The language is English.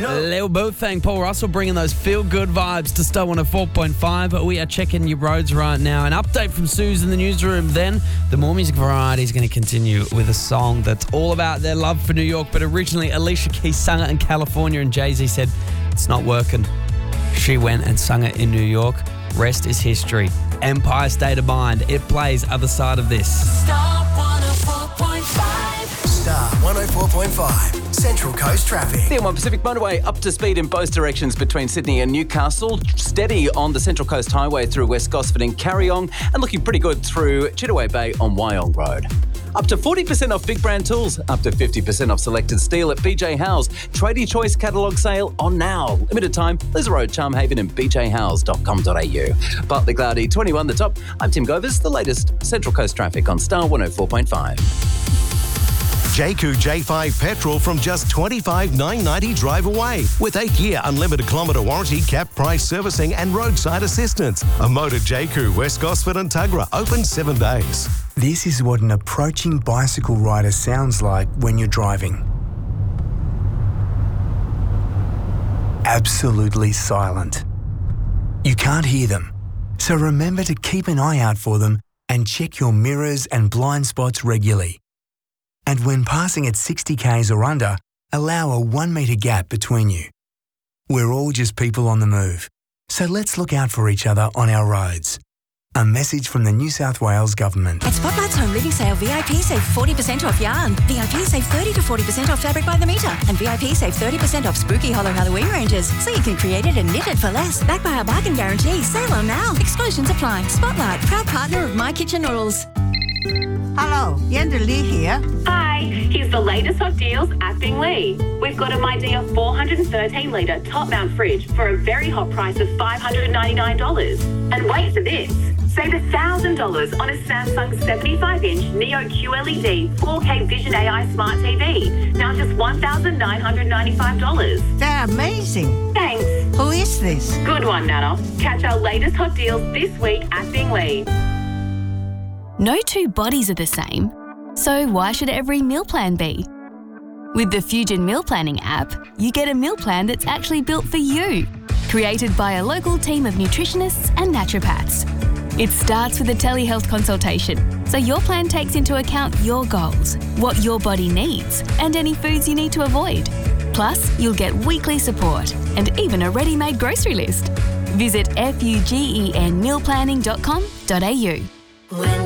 Lil Boofang, Paul Russell bringing those feel-good vibes to Star 104.5. We are checking your roads right now. An update from Suze in the newsroom. Then the More Music Variety is going to continue with a song that's all about their love for New York. But originally, Alicia Keys sung it in California and Jay-Z said, it's not working. She went and sung it in New York. Rest is history. Empire State of Mind. It plays other side of this. Star 104.5. Star 104.5. Central Coast traffic. The M1 Pacific Motorway up to speed in both directions between Sydney and Newcastle. Steady on the Central Coast Highway through West Gosford and Carryong, and looking pretty good through Chittaway Bay on Wyong Road. Up to 40% off big brand tools, up to 50% off selected steel at BJ Howes. Tradie Choice catalogue sale on now. Limited time, Liz Road, Charmhaven and bjhowes.com.au. Partly cloudy, 21 the top. I'm Tim Govers, the latest Central Coast traffic on Star 104.5. Jayco J5 petrol from just $25,990 drive away with 8-year unlimited kilometre warranty, cap price servicing and roadside assistance. A motor Jayco, West Gosford and Tuggerah, open 7 days. This is what an approaching bicycle rider sounds like when you're driving. Absolutely silent. You can't hear them, so remember to keep an eye out for them and check your mirrors and blind spots regularly. And when passing at 60 k's or under, allow a 1 metre gap between you. We're all just people on the move, so let's look out for each other on our roads. A message from the New South Wales Government. At Spotlight's Home Living Sale, VIP save 40% off yarn. VIP save 30 to 40% off fabric by the metre. And VIP save 30% off spooky Hollow Halloween ranges. So you can create it and knit it for less. Backed by our bargain guarantee. Sale on now. Exclusions apply. Spotlight, proud partner of My Kitchen Rules. Hello, Yenda Lee here. Hi, here's the latest hot deals at Binglee. We've got a MyDear 413-litre top-mount fridge for a very hot price of $599. And wait for this. Save $1,000 on a Samsung 75-inch Neo QLED 4K Vision AI Smart TV. Now just $1,995. They're amazing. Thanks. Who is this? Good one, Nana. Catch our latest hot deals this week at Binglee. No two bodies are the same, so why should every meal plan be? With the Fusion Meal Planning app, you get a meal plan that's actually built for you, created by a local team of nutritionists and naturopaths. It starts with a telehealth consultation, so your plan takes into account your goals, what your body needs, and any foods you need to avoid. Plus, you'll get weekly support and even a ready-made grocery list. Visit fugenmealplanning.com.au. When